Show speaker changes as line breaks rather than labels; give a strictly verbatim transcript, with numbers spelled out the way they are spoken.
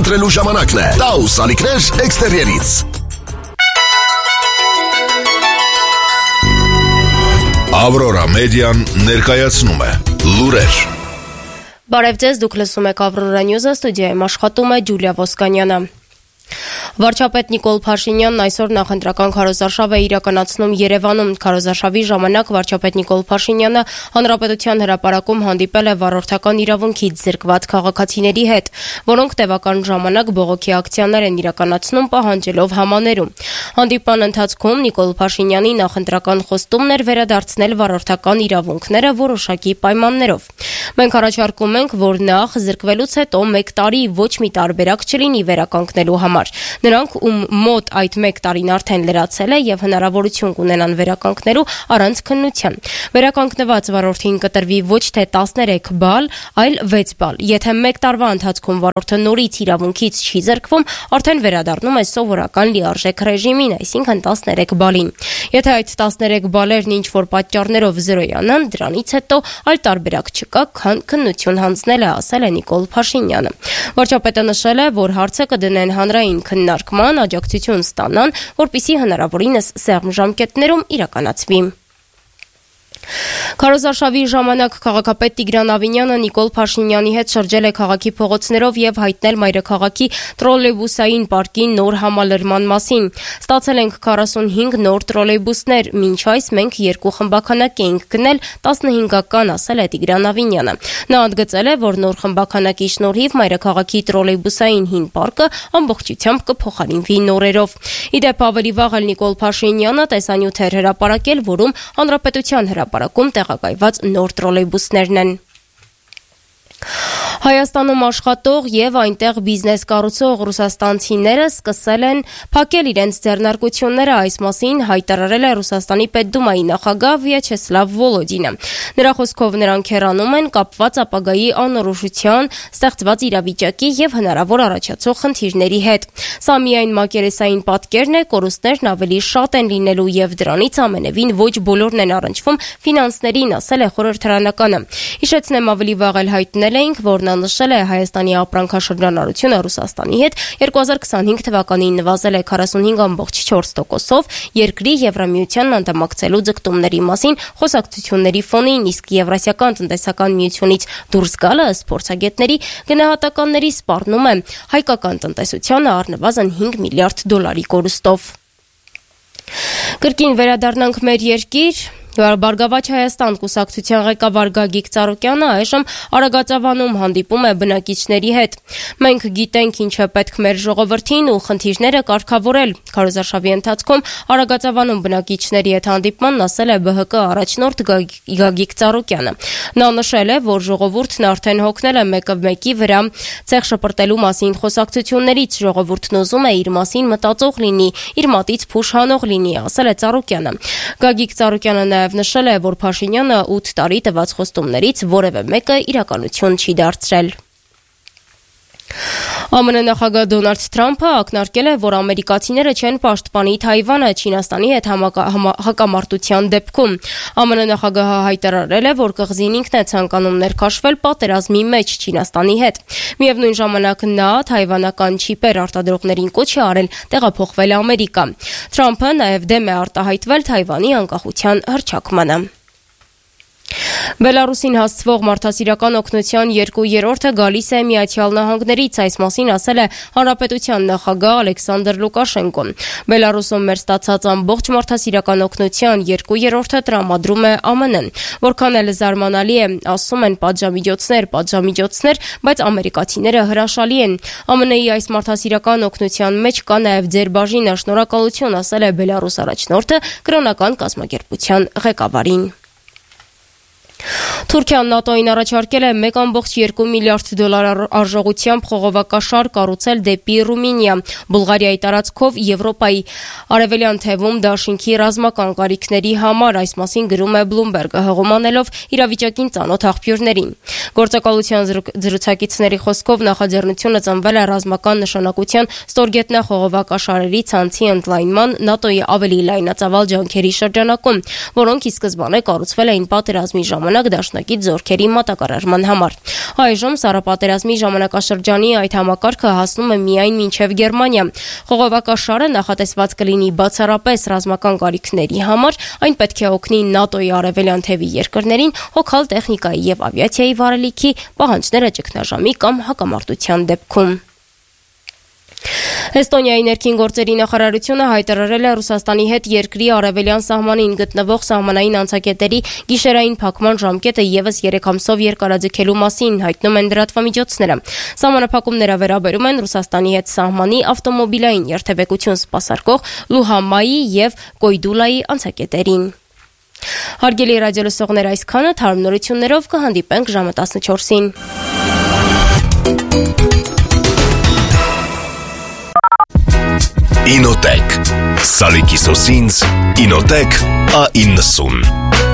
ընտրելու ժամանակն է։ Taos ալիքներ էքստերիերից։ Ավրորա մեդիան ներկայացնում է լուրեր։
Բարև ձեզ, դուք լսում եք Ավրորա Նյուզը, ստուդիայում աշխատում է Ջուլիա Ոսկանյանը։ Վարչապետ Նիկոլ Փաշինյանն այսօր նախընտրական քարոզարշավ է իրականացնում Երևանում։ Քարոզարշավի ժամանակ վարչապետ Նիկոլ Փաշինյանը Հանրապետության հրապարակում հանդիպել է վարորդական իրավունքից զրկված քաղաքացիների հետ, որոնք տևական ժամանակ բողոքի ակցիաներ են իրականացնում պահանջելով համաներում։ Հանդիպման ընթացքում Նիկոլ Փաշինյանի նախընտրական խոստումն էր վերադարձնել վարորդական իրավունքները որոշակի պայմաններով։ Մենք առաջարկում ենք, որ նախ զրկվելուց հետո մեկ տարի ոչ մի տարբերակ չլինի վերականգնելու համար։ Նրանք, ում մոտ այդ մեկ տարին արդեն լրացել է եւ հնարավորություն կունենան վերականգնելու առանց քննության։ Վերականգնված վարորդին կտրվի ոչ թե տասներեք բալ, այլ վեց բալ։ Եթե մեկ տարվա ընթացքում վարորդը նորից իրավունքից չի զրկվում, արդեն վերադառնում է սովորական լիարժեք ռեժիմին, այսինքն տասներեք բալին։ Եթե այդ տասներեք բալերն ինչ որ պատճառներով զրոյանան, դրանից հետո այլ տարբերակ չկա, քան քննություն հանձնելը, ասել է Նիկոլ Փաշինյանը։ Վարչապետը նշել է, որ հարցը կդնեն հանրային քննարկման, աջակցություն ստանան, որպեսզի հնարավորինս սեղմ ժամկետներում իրականացվի։ Քարոզարշավի ժամանակ քաղաքապետ Տիգրան Ավինյանը Նիկոլ Փաշինյանի հետ շրջել է քաղաքի փողոցներով եւ հայտնել մայրաքաղաքի տրոլեյբուսային պարկի նոր համալրման մասին։ Ստացել ենք քառասունհինգ նոր տրոլեյբուսներ, մինչ այս մենք երկու խմբաքանակ էինք գնել, տասնհինգական, ասել է Տիգրան Ավինյանը։ Նա ընդգծել է, որ նոր խմբաքանակի շնորհիվ մայրաքաղաքի տրոլեյբուսային հին պարկը ամբողջությամբ կփոխարինվի նորերով։ Իդեպ ավելի վաղ էլ Նիկոլ Փաշինյանը տեսանյութ էր հրապարակել, որում հանրապետության հրապարակում տեղակայված նոր տրոլեյբուսներն են։ Հայաստանում աշխատող եւ այնտեղ բիզնես կառուցող ռուսաստանցիները սկսել են փակել իրենց ձեռնարկությունները, այս մասին հայտարարել է Ռուսաստանի Պետդումայի նախագահ Վյաչեսլավ Վոլոդինը։ Նրա խոսքով նրանք հեռանում են կապված ապագայի անորոշության, ստեղծված իրավիճակի եւ հնարավոր առաջացող խնդիրների հետ։ Սա միայն մակերեսային պատկերն է, կորուստներն ավելի շատ են լինելու եւ դրանից ամենևին ոչ բոլորն են առնչվում ֆինանսներին, ասել է խորհրդարանականը։ Հիշեցնեմ, ավելի վաղ էլ հայտնել էինք, որ նա նշել է Հայաստանի ապրանքաշրջանառությունը Ռուսաստանի հետ երկու հազար քսանհինգ թվականին նվազել է քառասունհինգ կόμμα չորս տոկոսով երկրի Եվրամիությանն անդամակցելու ձգտումների մասին խոսակցությունների ֆոնին, իսկ Եվրասիական տնտեսական միությունից դուրս գալը ըստ փորձագետների գնահատականների սպառնում է հայկական տնտեսությանը առնվազն հինգ միլիարդ դոլարի կորուստով։ Կրկին վերադառնանք մեր երկիր։ Բարգավաճ Հայաստան կուսակցության ղեկավար Գագիկ Ծառուկյանը այժմ Արագածավանում հանդիպում է բնակիչների հետ։ Մենք գիտենք ինչ է պետք մեր ժողովրդին ու խնդիրները կարգավորել։ Քարոզարշավի ընթացքում Արագածավանում բնակիչների հետ հանդիպմանն ասել է ԲՀԿ առաջնորդ Գագիկ Ծառուկյանը։ Նա նշել է, որ ժողովուրդն արդեն հոգնել է մեկը մեկի վրա ցեղ շպրտելու մասին խոսակցություններից, ժողովուրդն ուզում է իր մասին մտածող լինի, իր մատից փուշ հանող լինի, ասել է Ծառուկյանը։ Գագիկ Ծառուկյանը նաև նշել է, որ Փաշինյանը ութ տարի տված խոստումներից որևէ մեկը իրականություն չի դարձրել։ ԱՄՆ նախագահ Դոնալդ Թրամփը ակնարկել է, որ ամերիկացիները չեն պաշտպանի Թայվանը Չինաստանի հետ հակամարտության դեպքում։ ԱՄՆ նախագահը հայտարարել է, որ կղզին ինքն է ցանկանում ներքաշվել պատերազմի մեջ Չինաստանի հետ։ Միևնույն ժամանակ նա թայվանական չիպեր արտադրողներին կոչ է արել տեղափոխվել Ամերիկա։ Թրամփը նաև դեմ է արտահայտվել Թայվանի անկախության հռչակմանը։ Բելարուսին հասցվող մարդասիրական օգնության երկու երրորդը գալիս է Միացյալ Նահանգներից, այս մասին ասել է Հանրապետության նախագահ Ալեքսանդր Լուկաշենկոն։ Բելարուսում մեր ստացած ամբողջ մարդասիրական օգնության երկու երրորդը տրամադրում է ԱՄՆ-ն, որքան էլ զարմանալի է, ասում են պատժամիջոցներ, պատժամիջոցներ, բայց ամերիկացիները հրաշալի են։ ԱՄՆ-ի այս մարդասիրական օգնության մեջ կա նաև ձեր բաժինը, շնորհակալություն, ասել է Բելարուս առաջնորդը կրոնական կազմակերպության ղեկավարին։ Թուրքիան ՆԱՏՕ-ին առաջարկել է մեկ կόμμα երկու միլիարդ դոլար արժողությամբ խողովակաշար կառուցել դեպի Ռումինիա։ Բուլղարիայի տարածքով Եվրոպայի արևելյան թևում դաշինքի ռազմական կարիքների համար, այս մասին գրում է Bloomberg-ը, հղումանելով իրավիճակին ծանոթ աղբյուրներին։ Գործակալության զրուցակիցների խոսքով նախաձեռնությունը ծնվել է ռազմական նշանակության ստորգետնյա խողովակաշարերի ցանցի ընդլայնման ՆԱՏՕ-ի ավելի լայնածավալ ջանքերի շրջանակում, որոնք ի սկզբանե կառուցվել էին պատերազմի ժամանակ ժամանակ դաշնակից զորքերի մատակարարման համար։ Այժմ սառապատերազմի ժամանակաշրջանի այդ համակարգը հասնում է միայն մինչև Գերմանիա։ Խողովակաշարը նախատեսված կլինի բացառապես ռազմական կարիքների համար, այն պետք է օգնի ՆԱՏՕ-ի արևելյան թևի երկրներին հոգալ տեխնիկայի եւ ավիացիայի վարելիքի պահանջները ճգնաժամի կամ հակամարտության դեպքում։ Էստոնիայի ներքին գործերի նախարարությունը հայտարարել է Ռուսաստանի հետ երկրի արևելյան սահմանին գտնվող սահմանային անցակետերի գիշերային փակման ժամկետը եւս երեք ամսով երկարաձգելու մասին, հայտնում են լրատվամիջոցները։ Սահմանափակումները վերաբերում են Ռուսաստանի հետ սահմանի ավտոմոբիլային երթևեկություն սպասարկող Լուհամայի եւ Կոյդուլայի անցակետերին։ Հարգելի ռադիոլսողներ, այսքանը թարմ նորություններով կհանդիպենք ժամը տասնչորսին։
Ինոտեք Սալիկի սոսինց Ինոտեք A իննսուն